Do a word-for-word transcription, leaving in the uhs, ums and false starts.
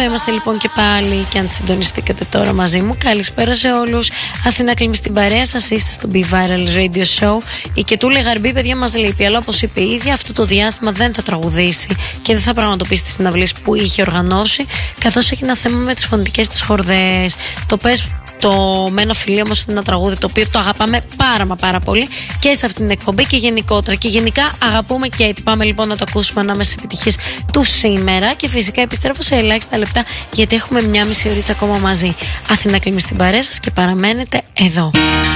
Εδώ είμαστε λοιπόν και πάλι. Και αν συντονιστήκατε τώρα μαζί μου, καλησπέρα σε όλους. Αθηνά Κλίμη στην παρέα σας, είστε στο Be Viral Radio Show. Η Κετούλη Γαρμπή, παιδιά, μας λείπει. Αλλά όπως είπε η ίδια, αυτό το διάστημα δεν θα τραγουδήσει και δεν θα πραγματοποιήσει τις συναυλίες που είχε οργανώσει, καθώς έχει ένα θέμα με τις φωνητικές της χορδές. Το πες. Το «Με ένα φιλί» όμως είναι ένα τραγούδι το οποίο το αγαπάμε πάρα μα πάρα πολύ και σε αυτήν την εκπομπή και γενικότερα. Και γενικά αγαπούμε και πάμε λοιπόν να το ακούσουμε ανάμεσα επιτυχίες του σήμερα. Και φυσικά επιστρέφω σε ελάχιστα λεπτά γιατί έχουμε μια μισή ωρίτσα ακόμα μαζί. Αθηνά Κλίμη στην παρέα σας και παραμένετε εδώ.